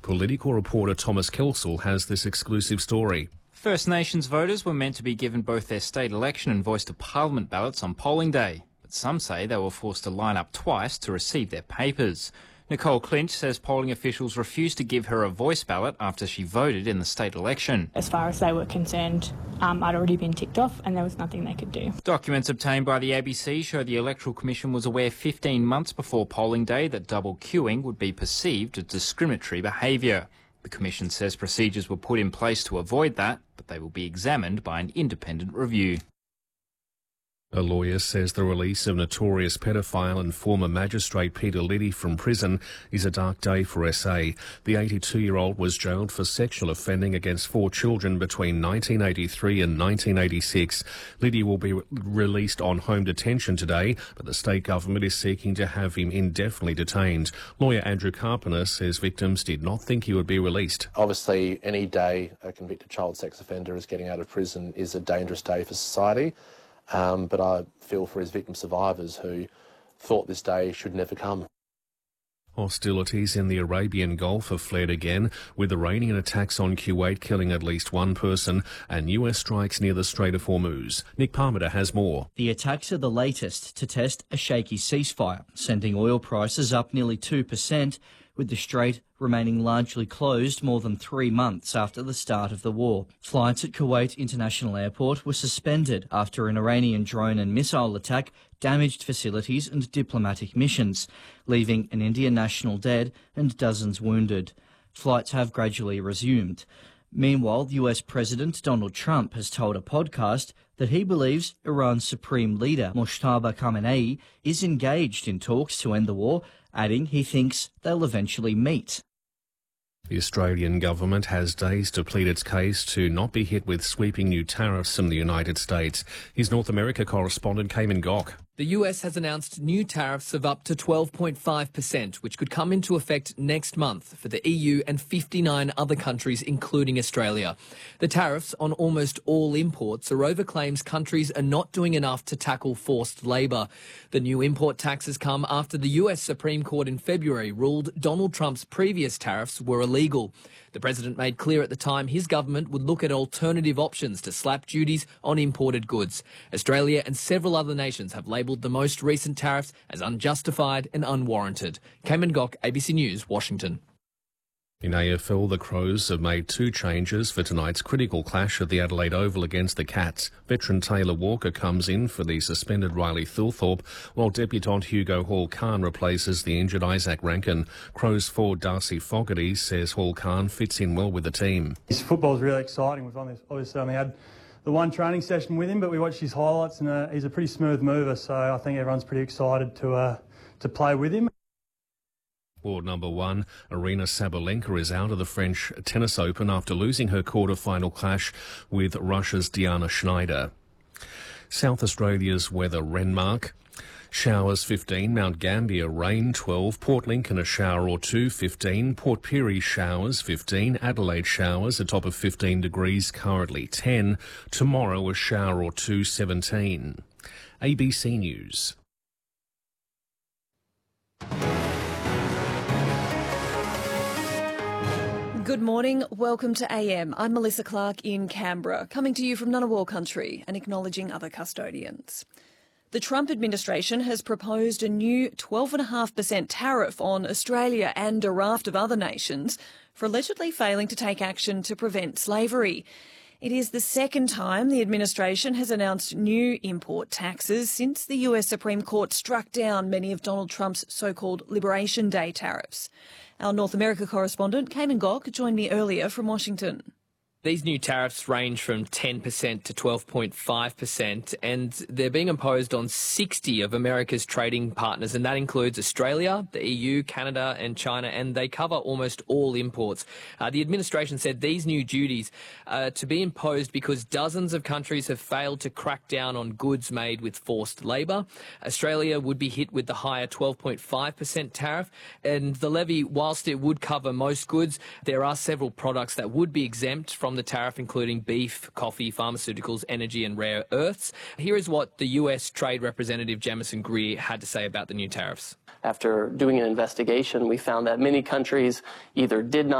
Political reporter Thomas Kelsall has this exclusive story. First Nations voters were meant to be given both their state election and voice to parliament ballots on polling day, but some say they were forced to line up twice to receive their papers. Nicole Clinch says polling officials refused to give her a voice ballot after she voted in the state election. As far as they were concerned, I'd already been ticked off and there was nothing they could do. Documents obtained by the ABC show the Electoral Commission was aware 15 months before polling day that double queuing would be perceived as discriminatory behaviour. The Commission says procedures were put in place to avoid that, but they will be examined by an independent review. A lawyer says the release of notorious pedophile and former magistrate Peter Liddy from prison is a dark day for SA. The 82-year-old was jailed for sexual offending against 4 children between 1983 and 1986. Liddy will be released on home detention today, but the state government is seeking to have him indefinitely detained. Lawyer Andrew Carpenter says victims did not think he would be released. Obviously, any day a convicted child sex offender is getting out of prison is a dangerous day for society. But I feel for his victim survivors who thought this day should never come. Hostilities in the Arabian Gulf have flared again, with Iranian attacks on Kuwait killing at least 1 person and US strikes near the Strait of Hormuz. Nick Parmenter has more. The attacks are the latest to test a shaky ceasefire, sending oil prices up nearly 2%, with the Strait remaining largely closed more than 3 months after the start of the war. Flights at Kuwait International Airport were suspended after an Iranian drone and missile attack damaged facilities and diplomatic missions, leaving an Indian national dead and dozens wounded. Flights have gradually resumed. Meanwhile, US President Donald Trump has told a podcast that he believes Iran's supreme leader, Mojtaba Khamenei, is engaged in talks to end the war, adding he thinks they'll eventually meet. The Australian government has days to plead its case to not be hit with sweeping new tariffs from the United States. His North America correspondent, Cayman Gock. The US has announced new tariffs of up to 12.5%, which could come into effect next month for the EU and 59 other countries, including Australia. The tariffs on almost all imports are over claims countries are not doing enough to tackle forced labour. The new import taxes come after the US Supreme Court in February ruled Donald Trump's previous tariffs were illegal. The president made clear at the time his government would look at alternative options to slap duties on imported goods. Australia and several other nations have labelled the most recent tariffs as unjustified and unwarranted. Cayman Gock, ABC News, Washington. In AFL, the Crows have made 2 changes for tonight's critical clash at the Adelaide Oval against the Cats. Veteran Taylor Walker comes in for the suspended Riley Thilthorpe, while debutant Hugo Hall-Khan replaces the injured Isaac Rankin. Crows forward Darcy Fogarty says Hall-Khan fits in well with the team. His football's really exciting. We've obviously only had the 1 training session with him, but we watched his highlights and he's a pretty smooth mover, so I think everyone's pretty excited to play with him. World number 1, Aryna Sabalenka is out of the French Tennis Open after losing her quarter-final clash with Russia's Diana Schneider. South Australia's weather, Renmark. Showers 15, Mount Gambier rain 12, Port Lincoln a shower or 2 15, Port Pirie showers 15, Adelaide showers a top of 15 degrees currently 10, tomorrow a shower or 2 17. ABC News. Good morning, welcome to AM. I'm Melissa Clark in Canberra, coming to you from Ngunnawal country and acknowledging other custodians. The Trump administration has proposed a new 12.5% tariff on Australia and a raft of other nations for allegedly failing to take action to prevent slavery. It is the second time the administration has announced new import taxes since the US Supreme Court struck down many of Donald Trump's so-called Liberation Day tariffs. Our North America correspondent, Cayman Gock, joined me earlier from Washington. These new tariffs range from 10% to 12.5%, and they're being imposed on 60 of America's trading partners, and that includes Australia, the EU, Canada and China, and they cover almost all imports. The administration said these new duties are to be imposed because dozens of countries have failed to crack down on goods made with forced labour. Australia would be hit with the higher 12.5% tariff, and the levy, whilst it would cover most goods, there are several products that would be exempt from the tariff, including beef, coffee, pharmaceuticals, energy and rare earths. Here is what the US Trade Representative Jamison Greer had to say about the new tariffs. After doing an investigation, we found that many countries either did not